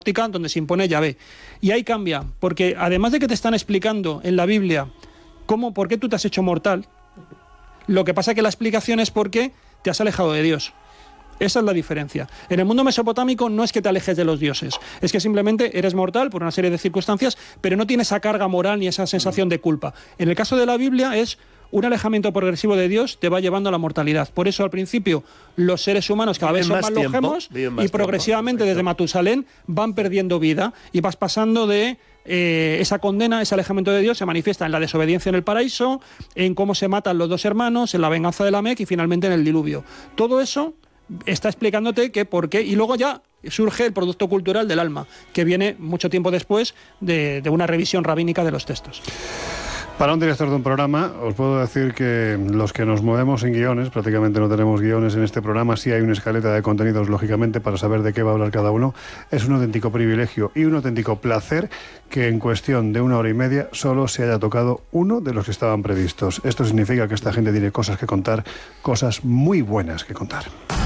donde se impone Yahvé. Y ahí cambia, porque además de que te están explicando en la Biblia por qué tú te has hecho mortal, lo que pasa es que la explicación es porque te has alejado de Dios. Esa es la diferencia. En el mundo mesopotámico no es que te alejes de los dioses, es que simplemente eres mortal por una serie de circunstancias, pero no tienes esa carga moral ni esa sensación de culpa. En el caso de la Biblia es un alejamiento progresivo de Dios te va llevando a la mortalidad. Por eso al principio los seres humanos cada vez son más longevos y progresivamente desde Matusalén van perdiendo vida y vas pasando de esa condena, ese alejamiento de Dios se manifiesta en la desobediencia en el paraíso, en cómo se matan los dos hermanos, en la venganza de Lamec y finalmente en el diluvio. Todo eso está explicándote que por qué, y luego ya surge el producto cultural del alma, que viene mucho tiempo después de una revisión rabínica de los textos. Para un director de un programa, os puedo decir que los que nos movemos en guiones, prácticamente no tenemos guiones en este programa, sí hay una escaleta de contenidos, lógicamente, para saber de qué va a hablar cada uno. Es un auténtico privilegio y un auténtico placer que en cuestión de 1 hora y media solo se haya tocado uno de los que estaban previstos. Esto significa que esta gente tiene cosas que contar, cosas muy buenas que contar.